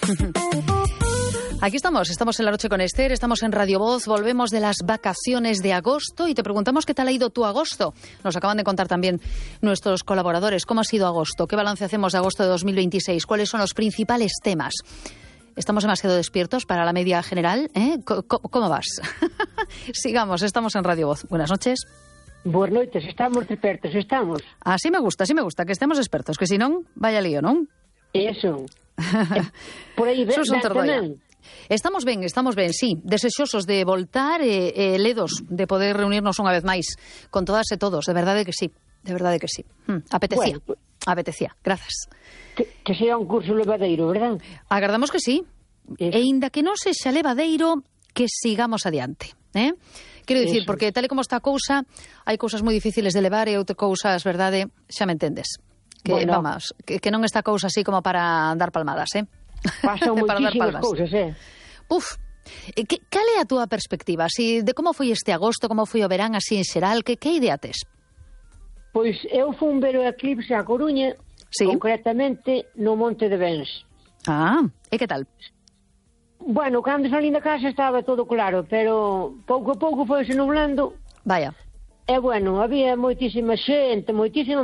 Aquí estamos en La Noche con Esther, estamos en Radio Voz, volvemos de las vacaciones de agosto y te preguntamos qué tal ha ido tu agosto. Nos acaban de contar también nuestros colaboradores cómo ha sido agosto, qué balance hacemos de agosto de 2026, cuáles son los principales temas. ¿Estamos demasiado despiertos para la media general? ¿Cómo vas? Sigamos, estamos en Radio Voz. Buenas noches. Boas noites, estamos expertos, estamos. Así me gusta, que estemos expertos, que si non, vaya lío, non? Eso. Por aí ven tamén. Estamos ben, sí, desexosos de voltar ledos, de poder reunirnos unha vez máis con todas e todos, de verdade que sí. Apetecía, bueno, apetecía, grazas. Que sea un curso levadeiro, verdad? Agardamos que sí, e inda que non sexa levadeiro, que sigamos adiante, Quero dicir, porque tal e como está a cousa, hai cousas moi difíciles de levar e outras cousas, verdade, xa me entendes. Que, bueno, vamos, que non está a cousa así como para dar palmadas, Pasan moitísimas cousas, Cal é a túa perspectiva? Así, de como foi este agosto, como foi o verán, así en xeral, que idea tes? Pois eu fui ver o eclipse a Coruña, sí, concretamente no Monte de Bens. E que tal? Bueno, cando salín da casa estaba todo claro, pero pouco a pouco foise nublando. Vaya. E bueno, había moitísima xente, moitísima.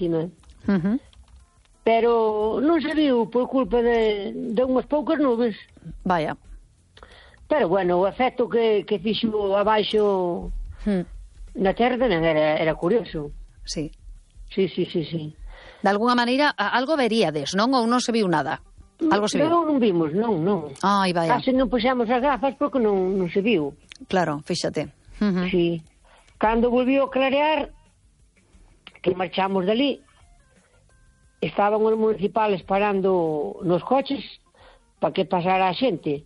Pero non se viu por culpa de unhas poucas nubes. Vaya. Pero bueno, o efecto que fixo abaixo na terra tamén era curioso. Sí. Sí. De alguna maneira, algo veríades, non? Ou non se viu nada? Algo se viu? Non vimos, non. Ai, vaya. Case non puxemos as gafas porque non se viu. Claro, fíxate. Sí. Cando volviu a clarear, que marchamos dali, estaban os municipales parando nos coches para que pasara a xente.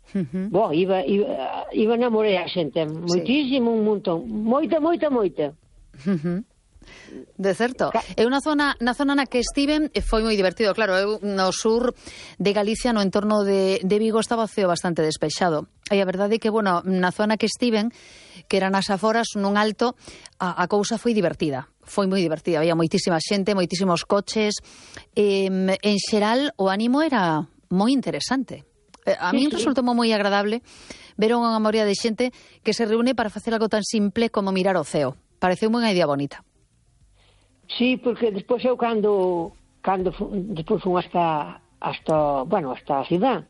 Iba na morea a xente, moitísimo, un montón, moita. De certo. Eu na zona na que estiven foi moi divertido, claro, eu no sur de Galicia, no entorno de Vigo, estaba o ceo bastante despexado. E a verdade é que, bueno, na zona que estiven, que eran as aforas, nun alto, a cousa foi divertida. Foi moi divertida, había moitísima xente, moitísimos coches. En xeral, o ánimo era moi interesante. A min resultou moi agradable ver unha morea de xente que se reúne para facer algo tan simple como mirar o ceo. Pareceu unha idea bonita. Sí, porque despois eu cando despois fun hasta a cidade.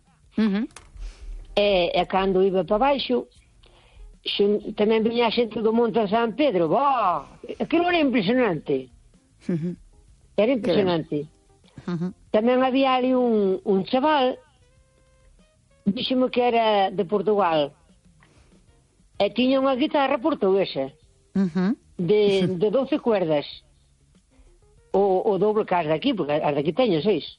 E cando iba para baixo, tamén viña a xente do Monte de San Pedro. Aquilo era impresionante. Era impresionante. Tamén había ali un chaval, díxeme que era de Portugal, e tiña unha guitarra portuguesa de 12 cuerdas. O doble que as daqui, porque as daqui teñen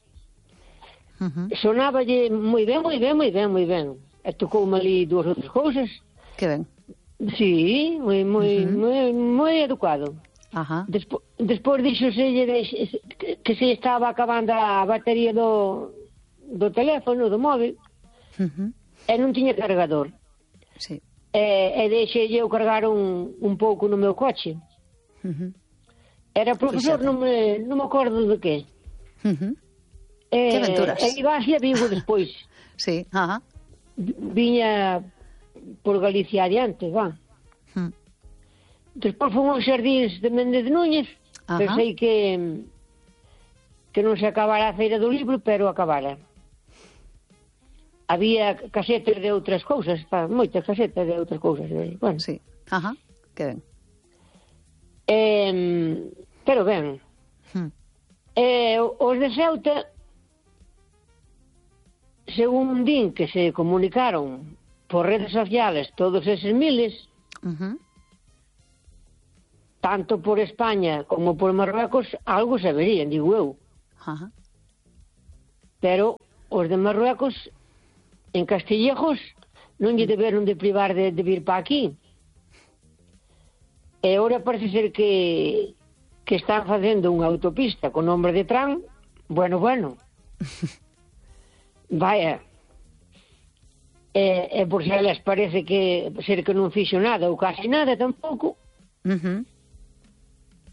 6. Sonáballe moi ben. E tocoume ali dúas outras cousas. Que ben. Sí, moi educado. Despois dixoselle que se estaba acabando a batería do teléfono, do móvil, e non tiña cargador. Sí. E deixei eu cargar un pouco no meu coche. Era profesor, non me acordo de que. Que aventuras. E iba hacia Vigo despois. Sí, Viña por Galicia adiante, Despois fomos aos xardíns de Méndez de Núñez. Pensei que non se acabara a feira do libro, pero acabara. Había casetas de outras cousas, moitas casetas de outras cousas. Bueno. Sí, que ben. Pero ben, os de Ceuta, según din que se comunicaron por redes sociales todos eses miles, tanto por España como por Marruecos, algo se verían, digo eu. Pero os de Marruecos, en Castillejos, non lle deberon de privar de vir para aquí. E agora parece ser que están facendo unha autopista con nombre de Trump. Bueno. Vaya. E por se elas parece que ser que non fixo nada ou casi nada tampouco.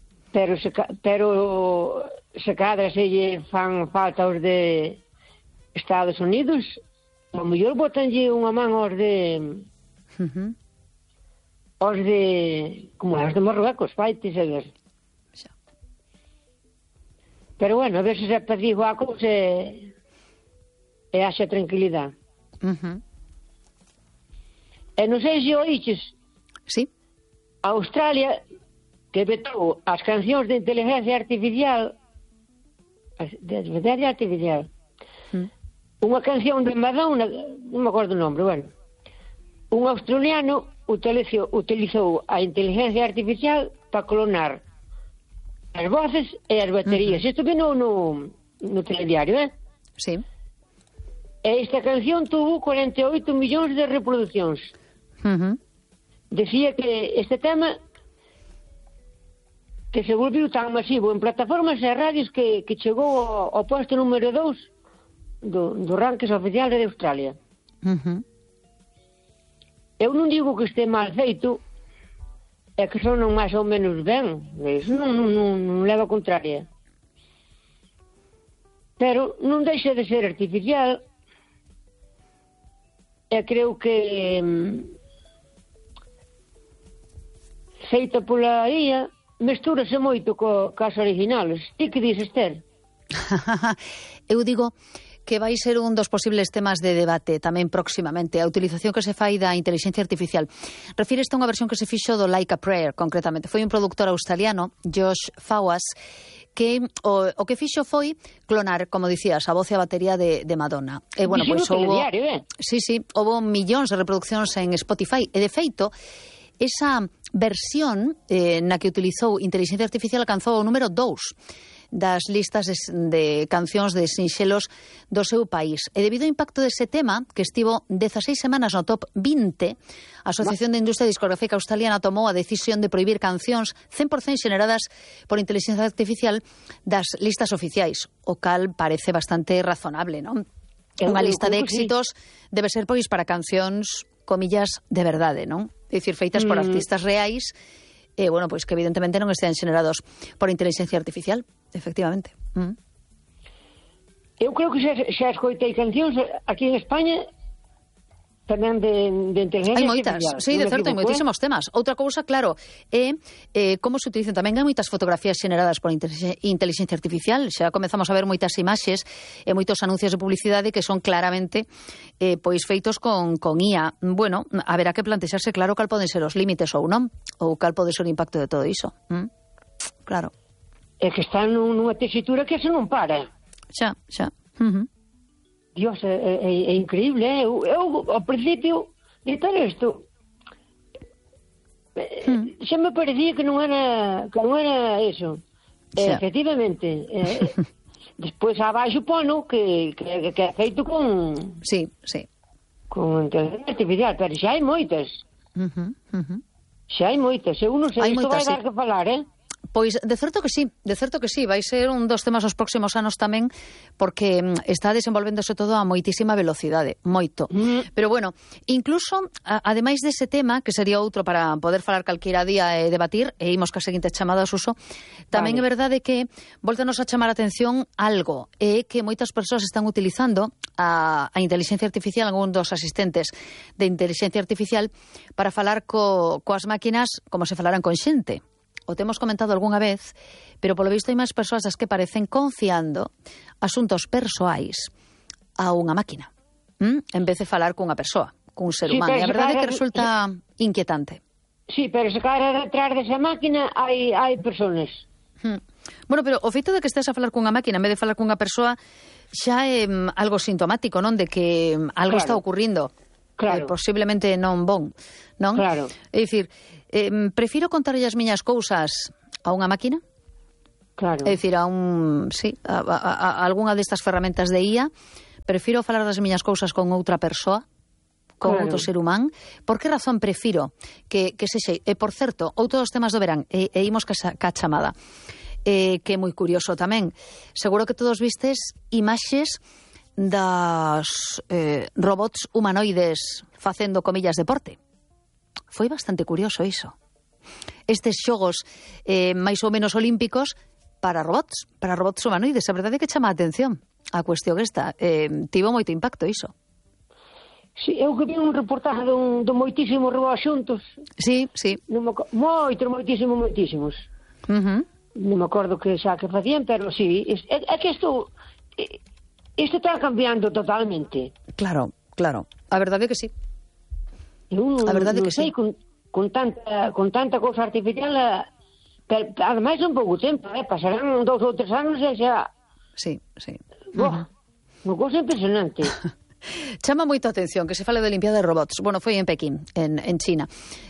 Pero se cadra se lle fan falta os de Estados Unidos, a mellor botanlle unha man aos de... Os de... Como é? Os de Marruecos, faites a ver. Pero bueno, a ver se pedigo a cousa e haxa tranquilidade. E non sei se oíches. Sí. A Australia, que vetou as cancións de inteligencia artificial, unha canción de Madonna, non me acordo o nome, bueno, un australiano utilizou a inteligencia artificial para clonar as voces e as baterías. Isto vino no telediario, Sí. E esta canción tuvo 48 millóns de reproduccións. Decía que este tema que se volviu tan masivo en plataformas e radios que chegou ao posto número 2 do rankings oficiales de Australia. Eu non digo que este mal feito, é que son máis ou menos ben, iso non leva a contraria. Pero non deixa de ser artificial, e creo que feita pola IA mestúrase moito cas originales. Ti que dices, Esther? Eu digo que vai ser un dos posibles temas de debate tamén próximamente, a utilización que se fai da inteligencia artificial. Refíreste a unha versión que se fixo do Like a Prayer, concretamente. Foi un productor australiano, Josh Fawaz, que o que fixo foi clonar, como dicías, a voz e a batería de Madonna. E, bueno, pois houbo... Sí, houbo millóns de reproduccións en Spotify. E, de feito, esa versión na que utilizou inteligencia artificial alcanzou o número 2 das listas de cancións de sinxelos do seu país. E debido ao impacto dese tema, que estivo 16 semanas no top 20, a Asociación de Industria Discográfica Australiana tomou a decisión de prohibir cancións 100% xeneradas por inteligencia artificial das listas oficiais, o cal parece bastante razonable, non? Unha lista de éxitos debe ser, pois, para cancións, comillas, de verdade, non? É dicir, feitas por artistas reais, bueno, pois que evidentemente non estean xenerados por inteligencia artificial, efectivamente. Eu creo que xa escoitei cancións aquí en España tamén de inteligencia hai moitas, artificial. Sí, de certo, hai moitísimos temas. Outra cousa, claro, é como se utilizan tamén. Hai moitas fotografías xeneradas por inteligencia artificial. Xa comezamos a ver moitas imaxes e moitos anuncios de publicidade que son claramente pois feitos con IA. Bueno, haberá que plantexarse claro cal poden ser os límites ou non, ou cal pode ser o impacto de todo iso. Claro. É que está nunha tesitura que se non para. Xa. Dios, é increíble, Eu ao principio de todo isto xa me parecía que non era eso. Efectivamente. Despois abaixo pono que é feito con... Sí. Con inteligencia artificial, pero xa hai moitas. Xa hai moitas. Eu non sei, isto vai dar que falar, Pois, de certo que sí, vai ser un dos temas os próximos anos tamén, porque está desenvolvéndose todo a moitísima velocidade, moito. Pero bueno, incluso, ademais dese tema, que sería outro para poder falar calquera día e debatir, e imos ca seguinte chamada a Suso, tamén é verdade que voltanos a chamar a atención algo, é que moitas persoas están utilizando a inteligencia artificial, algún dos asistentes de inteligencia artificial, para falar coas máquinas como se falaran con xente. O temos comentado algunha vez, pero polo visto hai máis persoas das que parecen confiando asuntos persoais a unha máquina, en vez de falar cunha persoa, cun ser humano. E a verdade é que resulta inquietante. Sí, pero se cara detrás desa máquina hai persoas. Bueno, pero o feito de que estés a falar cunha máquina en vez de falar cunha persoa xa é algo sintomático, non? De que algo está ocurrindo. Claro. Posiblemente non bon, non? Claro. É dicir, prefiro contarlle as miñas cousas a unha máquina? Claro. É dicir, a algunha destas ferramentas de IA, prefiro falar das miñas cousas con outra persoa, con outro ser humán. Por que razón prefiro que sexe? E, por certo, outro dos temas do verán, e imos ca chamada, que é moi curioso tamén. Seguro que todos vistes imaxes das robots humanoides facendo, comillas, deporte. Foi bastante curioso iso. Estes xogos máis ou menos olímpicos para robots humanoides. A verdade é que chama a atención. a cuestión esta. Tivo moito impacto iso. Sí, eu que vi un reportaje de moitísimos robots xuntos. Sí. Moitísimos. Non me acordo que xa que facían, pero sí, é que isto está cambiando totalmente. Claro. A verdade é que sí. A verdade é que sei, sí. Con tanta cousa artificial, pero ademais un pouco tempo, pasarán 2 ou 3 anos e xa... Sí. Unha cousa impresionante. Chama moito a atención que se fale de limpiada de robots. Bueno, foi en Pekín, en China.